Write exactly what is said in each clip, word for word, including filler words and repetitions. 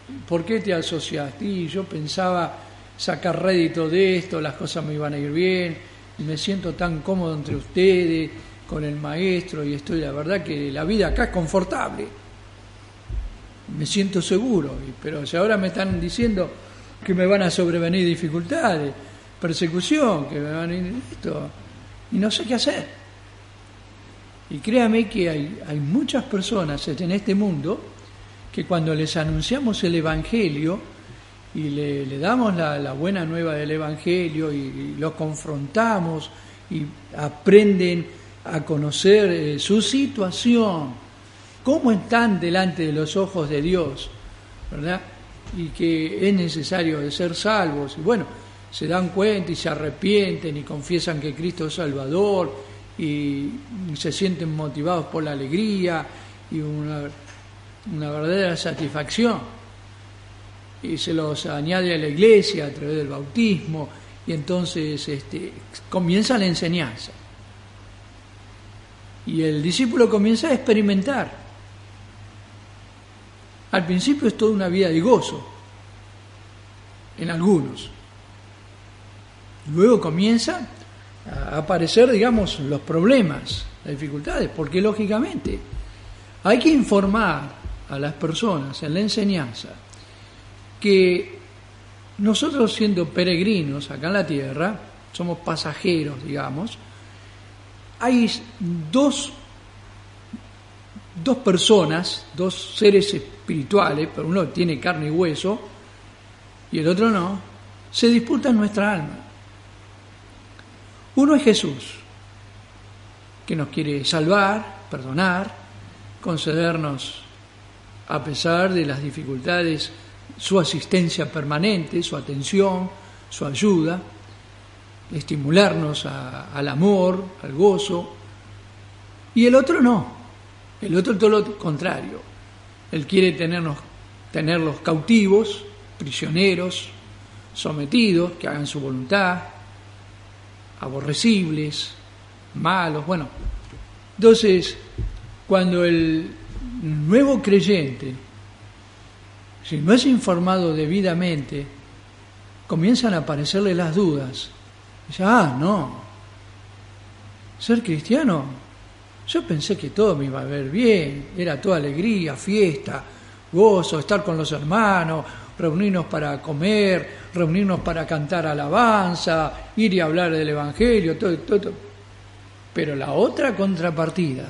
¿por qué te asociaste? Y yo pensaba sacar rédito de esto, las cosas me iban a ir bien, me siento tan cómodo entre ustedes, con el maestro, y estoy, la verdad que la vida acá es confortable, me siento seguro, pero si ahora me están diciendo que me van a sobrevenir dificultades, persecución, que me van a ir esto, y no sé qué hacer. Y créame que hay, hay muchas personas en este mundo que cuando les anunciamos el Evangelio y le, le damos la, la buena nueva del Evangelio y, y los confrontamos y aprenden a conocer eh, su situación, cómo están delante de los ojos de Dios, ¿verdad? Y que es necesario de ser salvos, y bueno, se dan cuenta y se arrepienten y confiesan que Cristo es Salvador y se sienten motivados por la alegría y una, una verdadera satisfacción, y se los añade a la iglesia a través del bautismo, y entonces este, comienza la enseñanza y el discípulo comienza a experimentar. Al principio es toda una vida de gozo en algunos, luego comienza a aparecer, digamos, los problemas, las dificultades, porque lógicamente hay que informar a las personas en la enseñanza que nosotros, siendo peregrinos acá en la tierra, somos pasajeros, digamos, hay dos, dos personas, dos seres espirituales, pero uno tiene carne y hueso y el otro no, se disputan nuestra alma. Uno es Jesús, que nos quiere salvar, perdonar, concedernos, a pesar de las dificultades, su asistencia permanente, su atención, su ayuda, estimularnos a, al amor, al gozo. Y el otro no, el otro todo lo contrario. Él quiere tenernos, tenerlos cautivos, prisioneros, sometidos, que hagan su voluntad, aborrecibles, malos, bueno. Entonces, cuando el nuevo creyente, si no es informado debidamente, comienzan a aparecerle las dudas. Dice, ah, no, ser cristiano, yo pensé que todo me iba a ver bien, era toda alegría, fiesta, gozo, estar con los hermanos, reunirnos para comer, reunirnos para cantar alabanza, ir y hablar del Evangelio, todo, todo, todo. Pero la otra contrapartida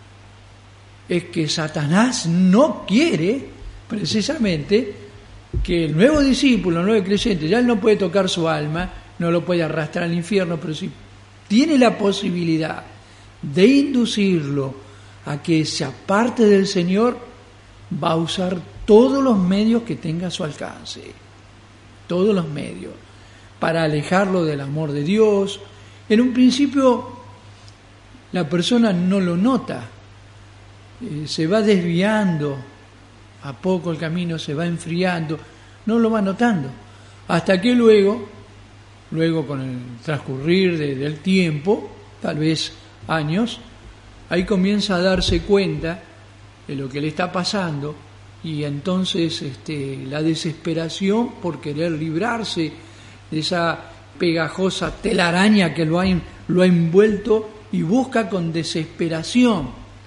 es que Satanás no quiere precisamente que el nuevo discípulo, el nuevo creyente, ya él no puede tocar su alma, no lo puede arrastrar al infierno, pero si tiene la posibilidad de inducirlo a que se aparte del Señor, va a usar todos los medios que tenga a su alcance, todos los medios, para alejarlo del amor de Dios. En un principio la persona no lo nota, eh, se va desviando, a poco el camino se va enfriando, no lo va notando, hasta que luego, luego con el transcurrir de, del tiempo, tal vez años, ahí comienza a darse cuenta de lo que le está pasando, y entonces este, la desesperación por querer librarse de esa pegajosa telaraña que lo ha, lo ha envuelto, y busca con desesperación.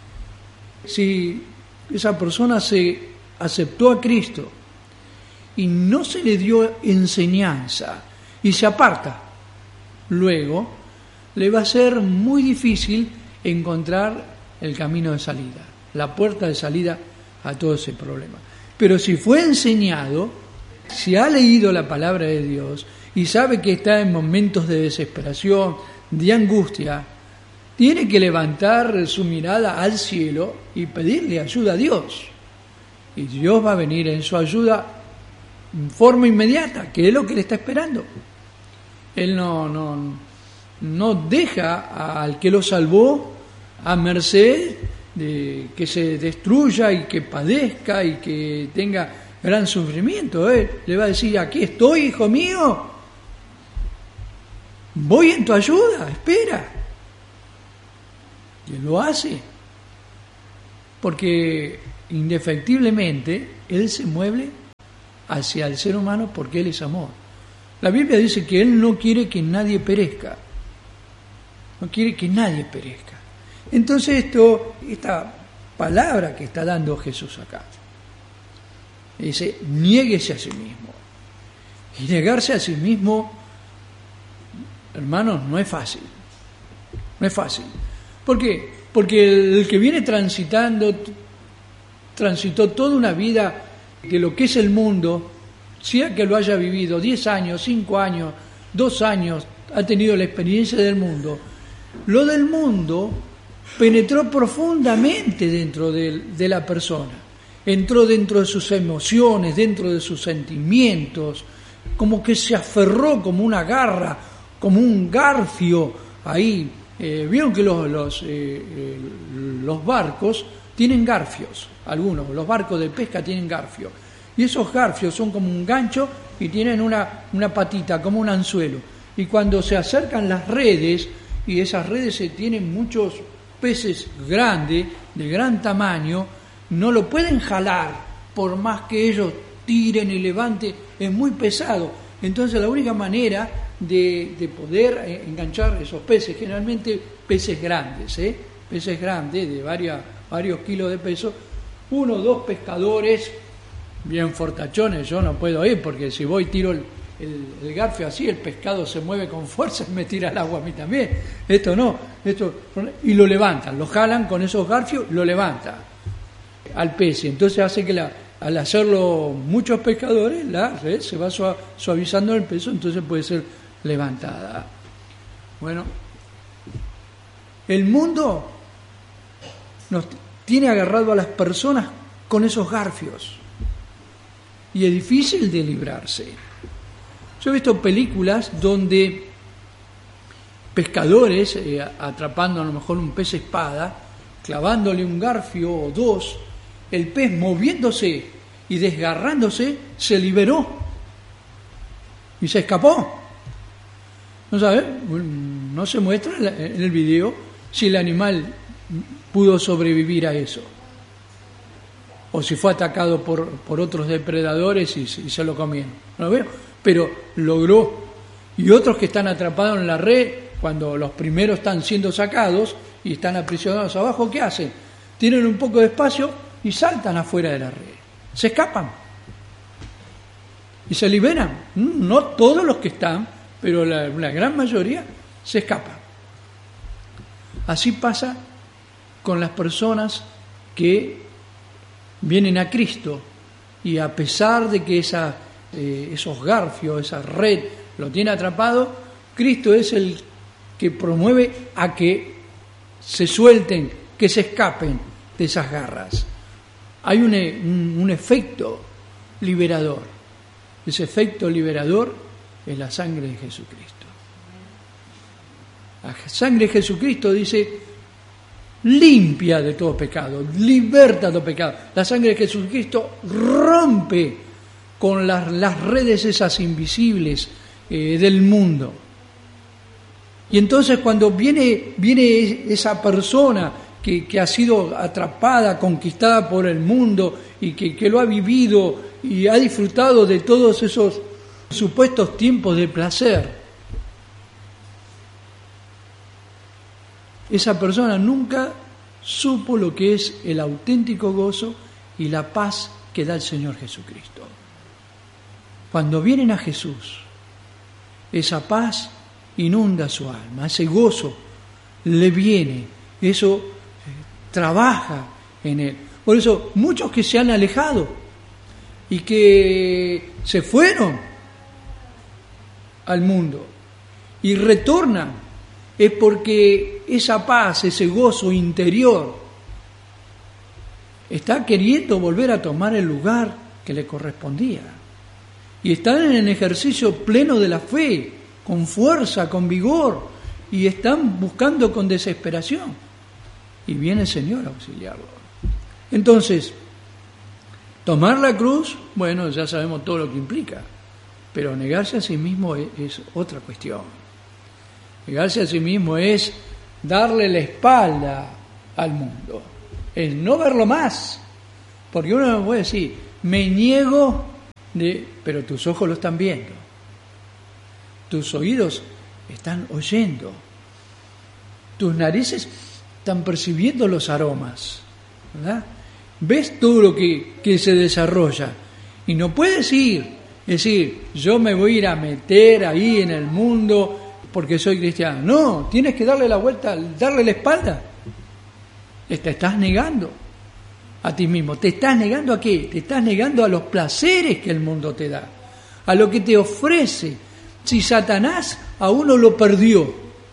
Si esa persona se aceptó a Cristo y no se le dio enseñanza y se aparta, luego le va a ser muy difícil encontrar el camino de salida, la puerta de salida a todo ese problema. Pero si fue enseñado, si ha leído la palabra de Dios y sabe que está en momentos de desesperación, de angustia, tiene que levantar su mirada al cielo y pedirle ayuda a Dios. Y Dios va a venir en su ayuda en forma inmediata, que es lo que le está esperando. Él no, no, no deja al que lo salvó a merced de que se destruya y que padezca y que tenga gran sufrimiento. Él le va a decir, aquí estoy, hijo mío, voy en tu ayuda, espera. Y él lo hace, porque indefectiblemente él se mueve hacia el ser humano porque Él es amor. La Biblia dice que Él no quiere que nadie perezca. No quiere que nadie perezca. Entonces esto, esta palabra que está dando Jesús acá, dice, niéguese a sí mismo. Y negarse a sí mismo, hermanos, no es fácil. No es fácil. ¿Por qué? Porque el que viene transitando, transitó toda una vida de lo que es el mundo, sea que lo haya vivido diez años, cinco años, dos años, ha tenido la experiencia del mundo. Lo del mundo penetró profundamente dentro de, de la persona, entró dentro de sus emociones, dentro de sus sentimientos, como que se aferró como una garra, como un garfio ahí. Eh, Vieron que los, los, eh, eh, los barcos tienen garfios, algunos, los barcos de pesca tienen garfios, y esos garfios son como un gancho y tienen una, una patita, como un anzuelo, y cuando se acercan las redes, y esas redes se tienen muchos peces grandes, de gran tamaño, no lo pueden jalar, por más que ellos tiren y levanten, es muy pesado. Entonces la única manera de, de poder enganchar esos peces, generalmente peces grandes, ¿eh? peces grandes de varias, varios kilos de peso, uno o dos pescadores bien fortachones, yo no puedo ir porque si voy tiro el, el, el garfio así, el pescado se mueve con fuerza y me tira al agua a mí también. Esto no, esto y lo levantan, lo jalan con esos garfios, lo levantan al pez. Entonces hace que la, al hacerlo muchos pescadores, la red se va suavizando el peso, entonces puede ser levantada. Bueno, el mundo nos tiene agarrado a las personas con esos garfios y es difícil de librarse. Yo he visto películas donde pescadores eh, atrapando a lo mejor un pez espada, clavándole un garfio o dos, el pez moviéndose y desgarrándose se liberó y se escapó. No sabe, no se muestra en el video si el animal pudo sobrevivir a eso o si fue atacado por, por otros depredadores y, y se lo comieron. No lo veo, pero logró. Y otros que están atrapados en la red, cuando los primeros están siendo sacados y están aprisionados abajo, ¿qué hacen? Tienen un poco de espacio y saltan afuera de la red. Se escapan y se liberan. No todos los que están, pero la, la gran mayoría se escapan. Así pasa con las personas que vienen a Cristo y a pesar de que esa, eh, esos garfios, esa red lo tiene atrapado, Cristo es el que promueve a que se suelten, que se escapen de esas garras. Hay un, un, un efecto liberador. Ese efecto liberador es la sangre de Jesucristo. La sangre de Jesucristo dice, limpia de todo pecado, liberta de todo pecado. La sangre de Jesucristo rompe con las, las redes esas invisibles eh, del mundo. Y entonces cuando viene, viene esa persona que, que ha sido atrapada, conquistada por el mundo y que, que lo ha vivido y ha disfrutado de todos esos supuestos tiempos de placer, esa persona nunca supo lo que es el auténtico gozo y la paz que da el Señor Jesucristo. Cuando vienen a Jesús, esa paz inunda su alma, ese gozo le viene, eso trabaja en él. Por eso muchos que se han alejado y que se fueron al mundo y retornan, es porque esa paz, ese gozo interior, está queriendo volver a tomar el lugar que le correspondía. Y están en el ejercicio pleno de la fe, con fuerza, con vigor, y están buscando con desesperación. Y viene el Señor a auxiliarlo. Entonces, tomar la cruz, bueno, ya sabemos todo lo que implica, pero negarse a sí mismo es, es otra cuestión. Negarse a sí mismo es darle la espalda al mundo, es no verlo más, porque uno puede decir, me niego de, pero tus ojos lo están viendo, tus oídos están oyendo, tus narices están percibiendo los aromas, ¿verdad? Ves todo lo que, que se desarrolla y no puedes ir, decir, yo me voy a ir a meter ahí en el mundo porque soy cristiano. No, tienes que darle la vuelta, darle la espalda. Te estás negando a ti mismo. ¿Te estás negando a qué? Te estás negando a los placeres que el mundo te da, a lo que te ofrece. Si Satanás a uno lo perdió,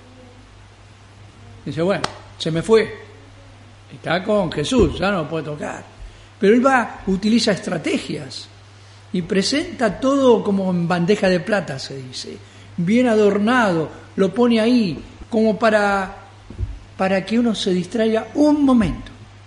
dice, bueno, se me fue, está con Jesús, ya no lo puede tocar. Pero él va, utiliza estrategias y presenta todo como en bandeja de plata, se dice, bien adornado, lo pone ahí como para, para que uno se distraiga un momento.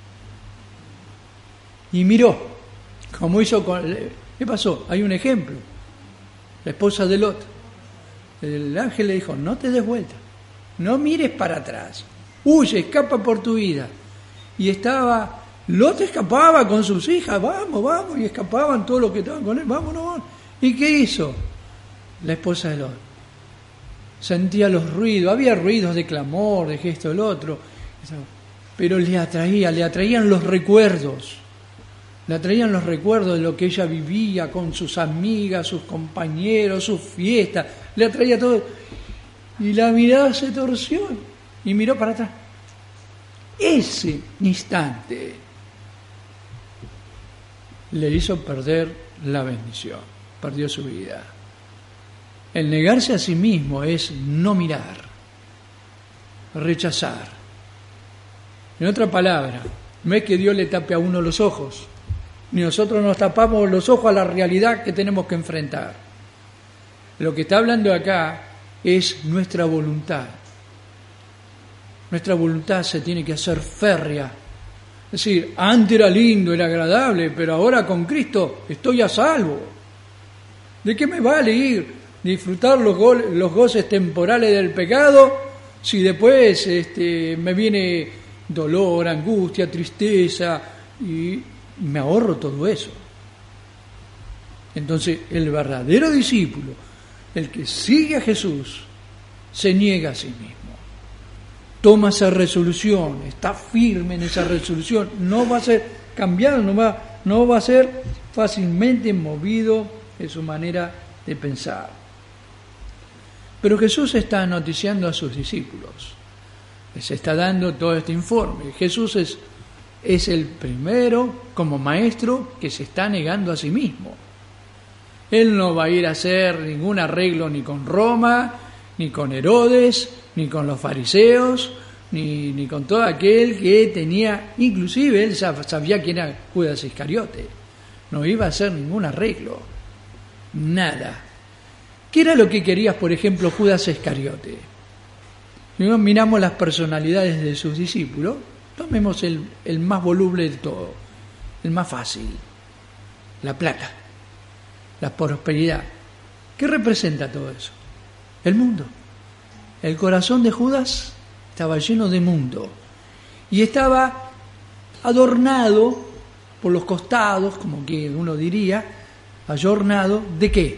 Y miró, como hizo con... ¿Qué pasó? Hay un ejemplo. La esposa de Lot. El ángel le dijo, no te des vuelta, no mires para atrás, huye, escapa por tu vida. Y estaba, Lot escapaba con sus hijas, vamos, vamos, y escapaban todos los que estaban con él, vámonos, vámonos. ¿Y qué hizo la esposa de Lot? Sentía los ruidos, había ruidos de clamor, de gesto del otro, pero le atraía, le atraían los recuerdos. Le atraían los recuerdos de lo que ella vivía con sus amigas, sus compañeros, sus fiestas. Le atraía todo. Y la mirada se torció y miró para atrás. Ese instante le hizo perder la bendición. Perdió su vida. El negarse a sí mismo es no mirar, rechazar. En otra palabra, no es que Dios le tape a uno los ojos, ni nosotros nos tapamos los ojos a la realidad que tenemos que enfrentar. Lo que está hablando acá es nuestra voluntad. Nuestra voluntad se tiene que hacer férrea. Es decir, antes era lindo, era agradable, pero ahora con Cristo estoy a salvo. ¿De qué me vale ir, disfrutar los, go- los goces temporales del pecado si después este, me viene dolor, angustia, tristeza y me ahorro todo eso? Entonces, el verdadero discípulo, el que sigue a Jesús, se niega a sí mismo. Toma esa resolución, está firme en esa resolución, no va a ser cambiado, no va, no va a ser fácilmente movido de su manera de pensar. Pero Jesús está noticiando a sus discípulos, les está dando todo este informe. Jesús es Es el primero, como maestro, que se está negando a sí mismo. Él no va a ir a hacer ningún arreglo ni con Roma, ni con Herodes, ni con los fariseos, ni, ni con todo aquel que tenía, inclusive él sabía quién era Judas Iscariote. No iba a hacer ningún arreglo, nada. ¿Qué era lo que quería, por ejemplo, Judas Iscariote? Si no miramos las personalidades de sus discípulos, tomemos el, el más voluble de todo, el más fácil, la plata, la prosperidad. ¿Qué representa todo eso? El mundo. El corazón de Judas estaba lleno de mundo y estaba adornado por los costados, como que uno diría, adornado ¿de qué?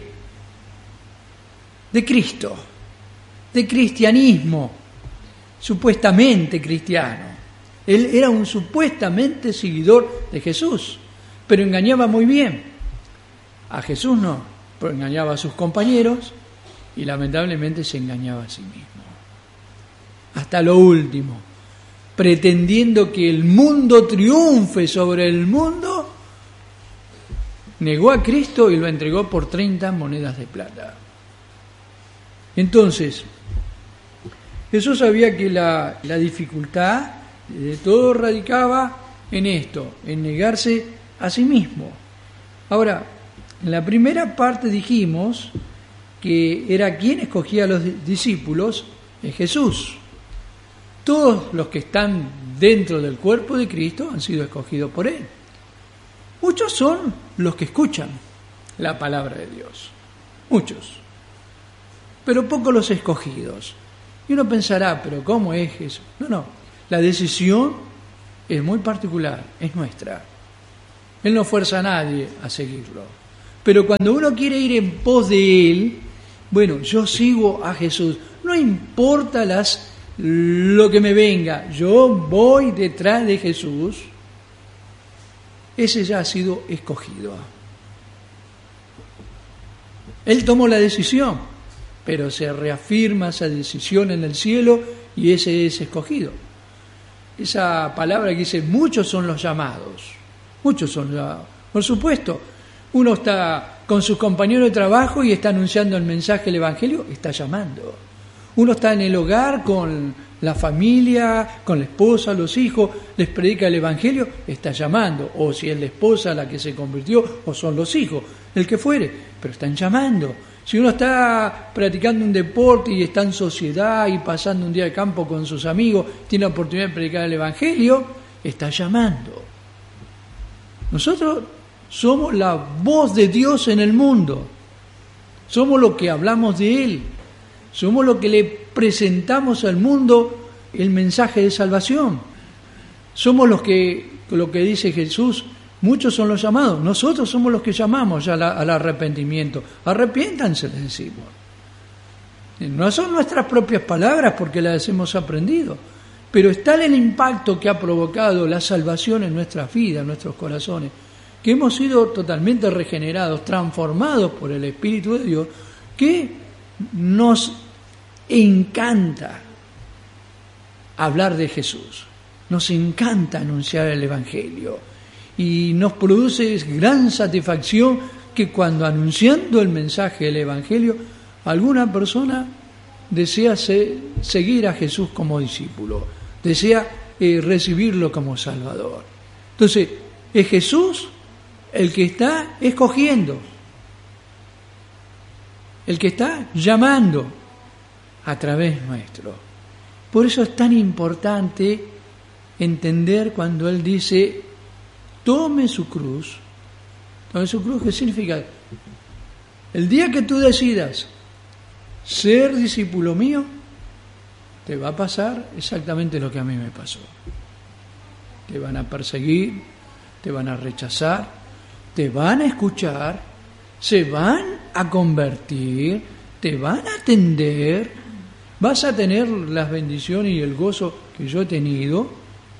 De Cristo, de cristianismo, supuestamente cristiano. Él era un supuestamente seguidor de Jesús, pero engañaba muy bien. A Jesús no, pero engañaba a sus compañeros y lamentablemente se engañaba a sí mismo. Hasta lo último, pretendiendo que el mundo triunfe sobre el mundo, negó a Cristo y lo entregó por treinta monedas de plata. Entonces, Jesús sabía que la, la dificultad de todo radicaba en esto, en negarse a sí mismo. Ahora, en la primera parte dijimos que era quien escogía a los discípulos, es Jesús. Todos los que están dentro del cuerpo de Cristo han sido escogidos por Él. Muchos son los que escuchan la palabra de Dios, muchos, pero pocos los escogidos. Y uno pensará, pero ¿cómo es eso? No, no, la decisión es muy particular, es nuestra. Él no fuerza a nadie a seguirlo. Pero cuando uno quiere ir en pos de Él, bueno, yo sigo a Jesús. No importa las, lo que me venga, yo voy detrás de Jesús. Ese ya ha sido escogido. Él tomó la decisión, pero se reafirma esa decisión en el cielo y ese es escogido. Esa palabra que dice, muchos son los llamados, muchos son los llamados. Por supuesto, uno está con sus compañeros de trabajo y está anunciando el mensaje del Evangelio, está llamando. Uno está en el hogar con la familia, con la esposa, los hijos, les predica el Evangelio, está llamando. O si es la esposa la que se convirtió, o son los hijos, el que fuere, pero están llamando. Si uno está practicando un deporte y está en sociedad y pasando un día de campo con sus amigos, tiene la oportunidad de predicar el Evangelio, está llamando. Nosotros somos la voz de Dios en el mundo. Somos los que hablamos de Él. Somos los que le presentamos al mundo el mensaje de salvación. Somos los que, lo que dice Jesús, muchos son los llamados. Nosotros somos los que llamamos ya al arrepentimiento. Arrepiéntanse, les decimos. No son nuestras propias palabras porque las hemos aprendido, pero está el impacto que ha provocado la salvación en nuestras vidas, en nuestros corazones, que hemos sido totalmente regenerados, transformados por el Espíritu de Dios, que nos encanta hablar de Jesús, nos encanta anunciar el Evangelio y nos produce gran satisfacción que cuando anunciando el mensaje del Evangelio alguna persona desea se, seguir a Jesús como discípulo, desea eh, recibirlo como Salvador. Entonces, es Jesús el que está escogiendo, el que está llamando a través nuestro. Por eso es tan importante entender cuando Él dice, tome su cruz. Tome su cruz, ¿qué significa? El día que tú decidas ser discípulo mío, te va a pasar exactamente lo que a mí me pasó. Te van a perseguir, te van a rechazar, te van a escuchar, se van a convertir, te van a atender, vas a tener las bendiciones y el gozo que yo he tenido,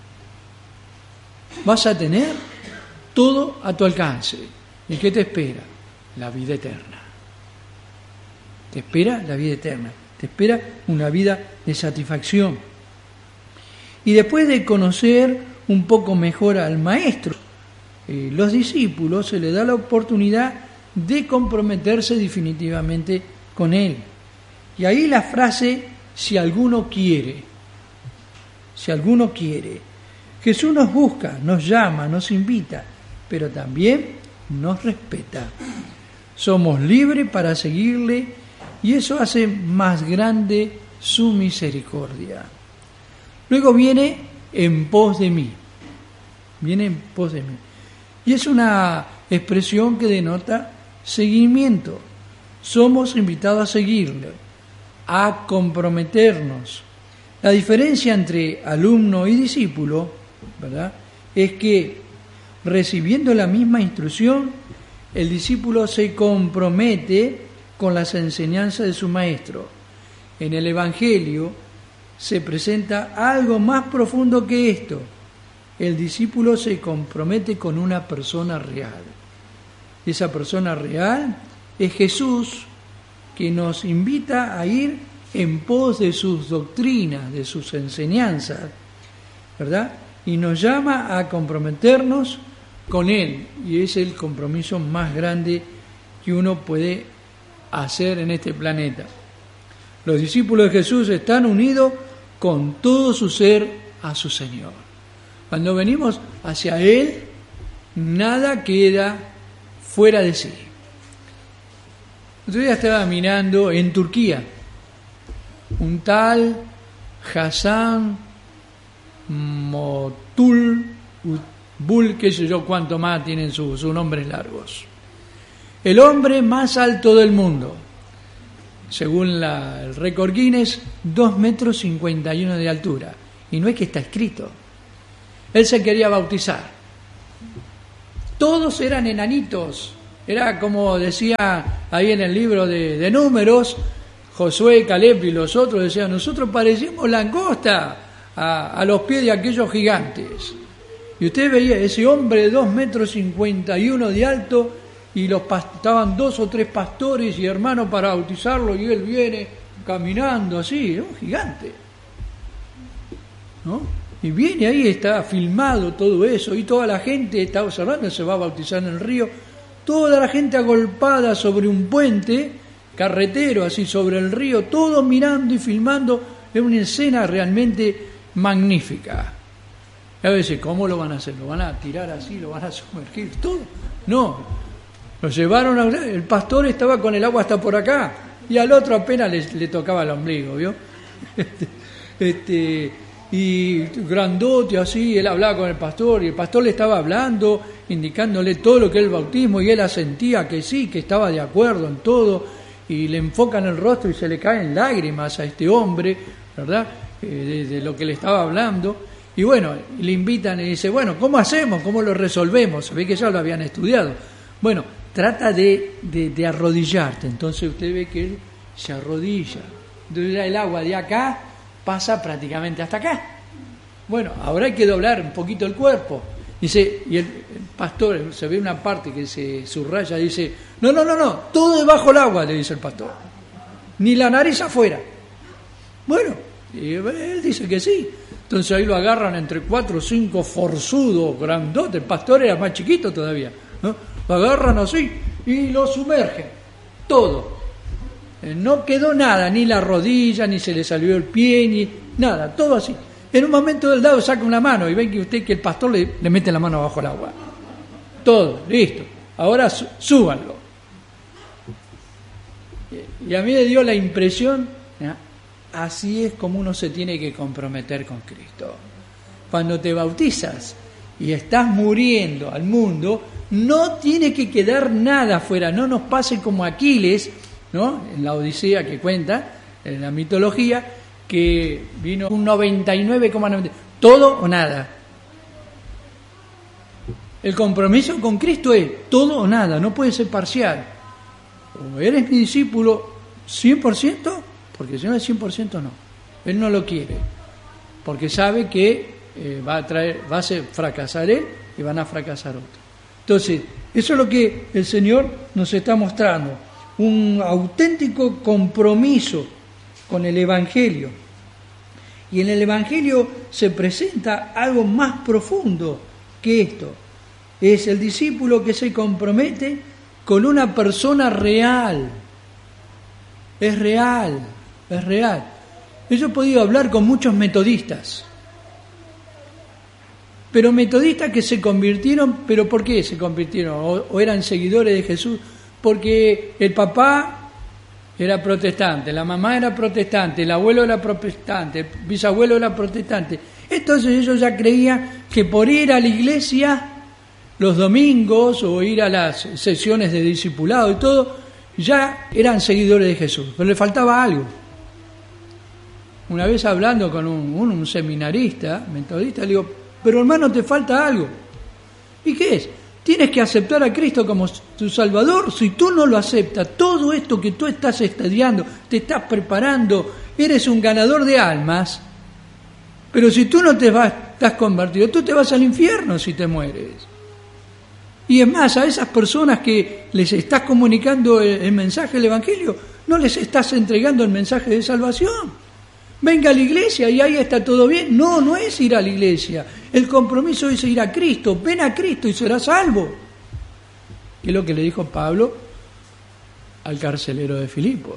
vas a tener todo a tu alcance. ¿Y qué te espera? La vida eterna. Te espera la vida eterna, te espera una vida de satisfacción. Y después de conocer un poco mejor al Maestro, eh, los discípulos se les da la oportunidad de comprometerse definitivamente con Él. Y ahí la frase, si alguno quiere, si alguno quiere. Jesús nos busca, nos llama, nos invita, pero también nos respeta. Somos libres para seguirle y eso hace más grande su misericordia. Luego viene en pos de mí, viene en pos de mí. Y es una expresión que denota seguimiento. Somos invitados a seguirle, a comprometernos. La diferencia entre alumno y discípulo, ¿verdad?, es que recibiendo la misma instrucción, el discípulo se compromete con las enseñanzas de su maestro. En el Evangelio se presenta algo más profundo que esto. El discípulo se compromete con una persona real. Esa persona real es Jesús, que nos invita a ir en pos de sus doctrinas, de sus enseñanzas, ¿verdad? Y nos llama a comprometernos con Él. Y es el compromiso más grande que uno puede hacer en este planeta. Los discípulos de Jesús están unidos con todo su ser a su Señor. Cuando venimos hacia Él, nada queda fuera de sí. Otro día estaba mirando en Turquía, un tal Hasan Motul Bul, qué sé yo cuánto más tienen sus su nombres largos. El hombre más alto del mundo, según la, el récord Guinness, dos metros cincuenta y uno de altura. Y no es que está escrito. Él se quería bautizar. Todos eran enanitos, Era como decía ahí en el libro de, de Números, Josué, Caleb y los otros decían, nosotros parecíamos langosta a, a los pies de aquellos gigantes. Y usted veía ese hombre de dos metros cincuenta y uno de alto, y los estaban dos o tres pastores y hermanos para bautizarlo, y él viene caminando así, era un gigante, ¿no? Y viene ahí, está filmado todo eso, y toda la gente está observando, se va a bautizar en el río, toda la gente agolpada sobre un puente carretero, así sobre el río, todo mirando y filmando, es una escena realmente magnífica. A veces, ¿cómo lo van a hacer? ¿Lo van a tirar así? ¿Lo van a sumergir? ¿Todo? No. Lo llevaron a... El pastor estaba con el agua hasta por acá y al otro apenas le, le tocaba el ombligo, ¿vio? Este, este, y grandote así, él hablaba con el pastor y el pastor le estaba hablando, indicándole todo lo que es el bautismo y él asentía que sí, que estaba de acuerdo en todo y le enfocan el rostro y se le caen lágrimas a este hombre, ¿verdad? Eh, de, de lo que le estaba hablando. Y bueno, le invitan y dice, bueno, ¿cómo hacemos? ¿Cómo lo resolvemos? Se ve que ya lo habían estudiado. Bueno, trata de, de, de arrodillarte. Entonces usted ve que él se arrodilla. Entonces el agua de acá pasa prácticamente hasta acá. Bueno, ahora hay que doblar un poquito el cuerpo. Dice, y el, el pastor, se ve una parte que se subraya, dice, no, no, no, no, todo debajo del agua, le dice el pastor. Ni la nariz afuera. Bueno, y él dice que sí. Entonces ahí lo agarran entre cuatro o cinco forzudos, grandotes, el pastor era más chiquito todavía, ¿no? Lo agarran así y lo sumergen, todo. Eh, no quedó nada, ni la rodilla, ni se le salió el pie, ni nada, todo así. En un momento del dado saca una mano y ven que usted que el pastor le, le mete la mano bajo el agua. Todo, listo. Ahora sú, súbanlo. Y a mí me dio la impresión... ¿no? Así es como uno se tiene que comprometer con Cristo. Cuando te bautizas y estás muriendo al mundo, no tiene que quedar nada afuera. No nos pase como Aquiles, ¿no? En la Odisea que cuenta, en la mitología, que vino un noventa y nueve coma noventa, todo o nada. El compromiso con Cristo es todo o nada, no puede ser parcial. O eres mi discípulo cien por ciento, porque si no es cien por ciento no. Él no lo quiere, porque sabe que eh, va a traer, va a ser fracasar él y van a fracasar otros. Entonces, eso es lo que el Señor nos está mostrando, un auténtico compromiso con el Evangelio. Y en el Evangelio se presenta algo más profundo que esto. Es el discípulo que se compromete con una persona real. Es real. Es real. Yo he podido hablar con muchos metodistas, pero metodistas que se convirtieron, ¿pero por qué se convirtieron? O, o eran seguidores de Jesús, porque el papá era protestante, la mamá era protestante, el abuelo era protestante, el bisabuelo era protestante. Entonces ellos ya creían que por ir a la iglesia los domingos o ir a las sesiones de discipulado y todo, ya eran seguidores de Jesús, pero le faltaba algo. Una vez hablando con un, un, un seminarista, metodista, le digo, pero hermano, te falta algo. ¿Y qué es? Tienes que aceptar a Cristo como tu Salvador. Si tú no lo aceptas, todo esto que tú estás estudiando, te estás preparando, eres un ganador de almas, pero si tú no te vas, estás convertido, tú te vas al infierno si te mueres. Y es más, a esas personas que les estás comunicando el, el mensaje del Evangelio, no les estás entregando el mensaje de salvación. Venga a la iglesia y ahí está todo bien. No, no es ir a la iglesia. El compromiso es ir a Cristo. Ven a Cristo y serás salvo. Que es lo que le dijo Pablo al carcelero de Filipo.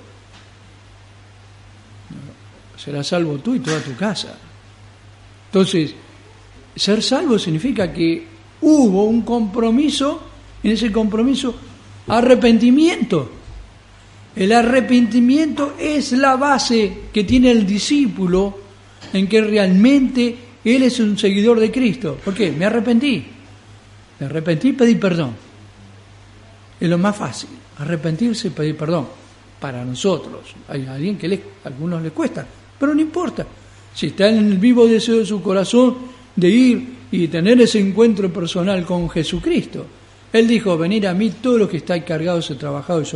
Serás salvo tú y toda tu casa. Entonces, ser salvo significa que hubo un compromiso, en ese compromiso, arrepentimiento. El arrepentimiento es la base que tiene el discípulo en que realmente él es un seguidor de Cristo. ¿Por qué? Me arrepentí. Me arrepentí y pedí perdón. Es lo más fácil, arrepentirse y pedir perdón. Para nosotros, hay alguien que les, a algunos les cuesta, pero no importa. Si está en el vivo deseo de su corazón de ir y tener ese encuentro personal con Jesucristo, Él dijo, venid a mí todos los que estáis cargados y trabajados,